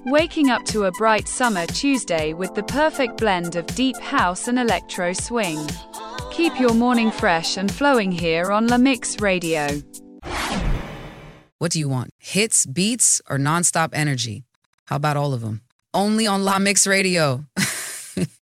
Waking up to a bright summer Tuesday with the perfect blend of deep house and electro swing. Keep your morning fresh and flowing here on La Mix Radio. What do you want? Hits, beats, or nonstop energy? How about all of them? Only on La Mix Radio.